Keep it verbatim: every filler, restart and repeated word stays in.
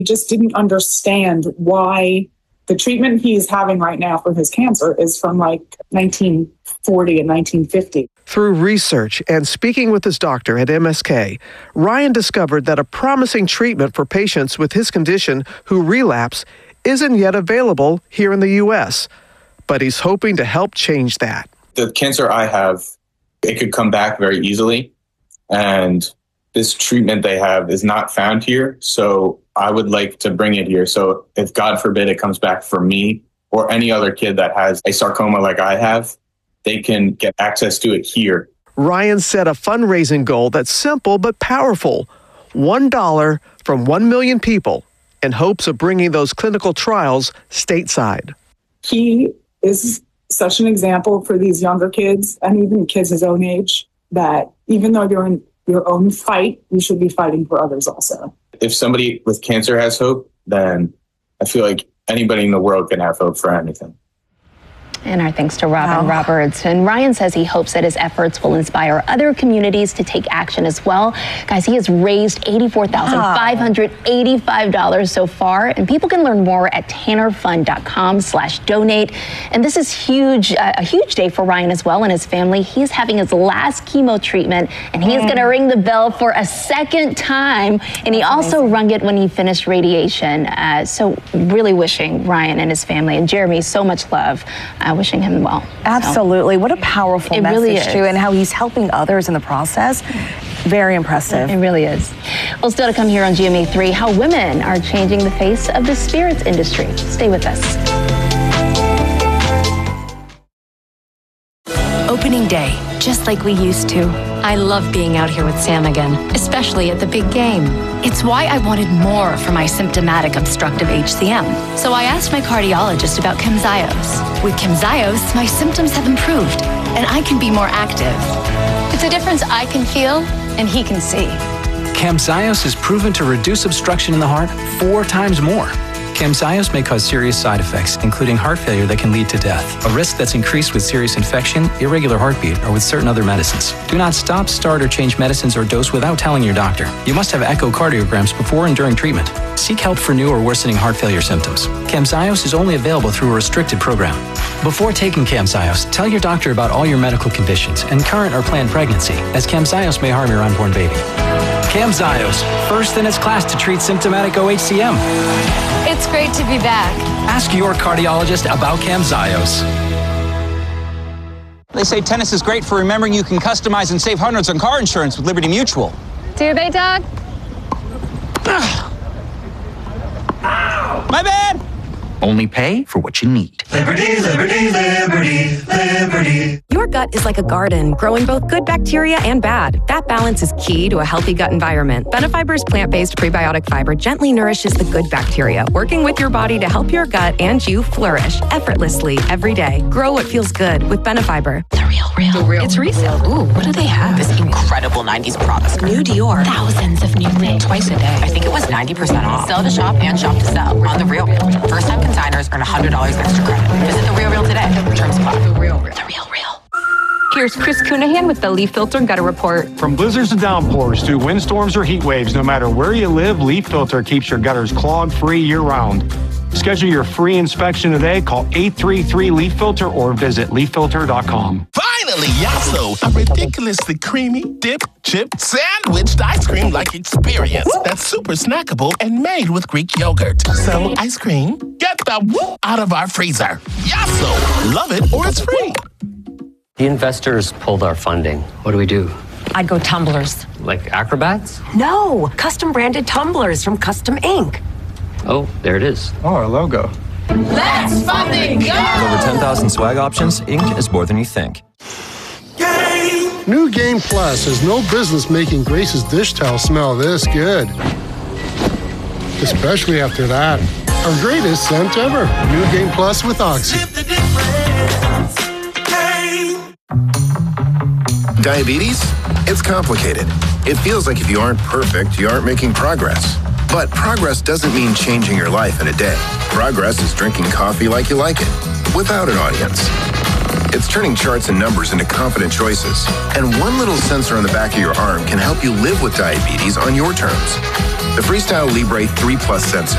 He just didn't understand why the treatment he's having right now for his cancer is from like nineteen forty and nineteen fifty. Through research and speaking with his doctor at M S K, Ryan discovered that a promising treatment for patients with his condition who relapse isn't yet available here in the U S, but he's hoping to help change that. The cancer I have, it could come back very easily, and this treatment they have is not found here, so I would like to bring it here. So if God forbid it comes back for me or any other kid that has a sarcoma like I have, they can get access to it here. Ryan set a fundraising goal that's simple but powerful. one dollar from one million people in hopes of bringing those clinical trials stateside. He is such an example for these younger kids and even kids his own age that even though you're in your own fight, you should be fighting for others also. If somebody with cancer has hope, then I feel like anybody in the world can have hope for anything. And our thanks to Robin wow. Roberts. And Ryan says he hopes that his efforts will inspire other communities to take action as well. Guys, he has raised eighty-four thousand five hundred eighty-five dollars so far. And people can learn more at tannerfund.com slash donate. And this is huge, uh, a huge day for Ryan as well and his family. He's having his last chemo treatment, and he is mm. going to ring the bell for a second time. And he That's also amazing. rung it when he finished radiation. Uh, so really wishing Ryan and his family and Jeremy so much love. Uh, wishing him well. Absolutely. So, what a powerful it message, really is. too, and how he's helping others in the process. Very impressive. It really is. Well, still to come here on G M A three, how women are changing the face of the spirits industry. Stay with us. Opening day, just like we used to. I love being out here with Sam again, especially at the big game. It's why I wanted more for my symptomatic obstructive H C M. So I asked my cardiologist about Camzyos. With Camzyos, my symptoms have improved, and I can be more active. It's a difference I can feel, and he can see. Camzyos is proven to reduce obstruction in the heart four times more. Camzyos may cause serious side effects, including heart failure that can lead to death, a risk that's increased with serious infection, irregular heartbeat, or with certain other medicines. Do not stop, start, or change medicines or dose without telling your doctor. You must have echocardiograms before and during treatment. Seek help for new or worsening heart failure symptoms. Camzyos is only available through a restricted program. Before taking Camzyos, tell your doctor about all your medical conditions and current or planned pregnancy, as Camzyos may harm your unborn baby. Camzyos, first in its class to treat symptomatic O H C M. It's great to be back. Ask your cardiologist about Camzyos. They say tennis is great for remembering you can customize and save hundreds on car insurance with Liberty Mutual. Do they, Doug? My bad! Only pay for what you need. Liberty, liberty, liberty, liberty. Your gut is like a garden, growing both good bacteria and bad. That balance is key to a healthy gut environment. Benefiber's plant-based prebiotic fiber gently nourishes the good bacteria, working with your body to help your gut and you flourish effortlessly every day. Grow what feels good with Benefiber. The real, real. The real. It's resale. Ooh, what do they have? This incredible nineties products. New Dior. Thousands of new things. Twice a day. I think it was ninety percent off. Sell to shop and shop to sell on The Real Real. First time consigners earn one hundred dollars extra credit. Visit The Real Real today. Terms apply. The Real Real. The Real Real. Here's Chris Cunahan with the Leaf Filter Gutter Report. From blizzards to downpours to windstorms or heat waves, no matter where you live, Leaf Filter keeps your gutters clog-free year-round. Schedule your free inspection today. Call eight three three leaf filter or visit leaf filter dot com. Finally, Yasso, a ridiculously creamy, dip, chip, sandwiched ice cream like experience that's super snackable and made with Greek yogurt. So, ice cream, get the whoop out of our freezer. Yasso, love it or it's free. The investors pulled our funding. What do we do? I'd go tumblers. Like acrobats? No, custom branded tumblers from Custom Ink. Oh, there it is. Oh, our logo. Let's funding go! With over ten thousand swag options, Ink is more than you think. Game! New Game Plus has no business making Grace's dish towel smell this good. Especially after that. Our greatest scent ever. New Game Plus with Oxy. Diabetes? It's complicated. It feels like if you aren't perfect, you aren't making progress. But progress doesn't mean changing your life in a day. Progress is drinking coffee like you like it, without an audience. It's turning charts and numbers into confident choices. And one little sensor on the back of your arm can help you live with diabetes on your terms. The Freestyle Libre three Plus sensor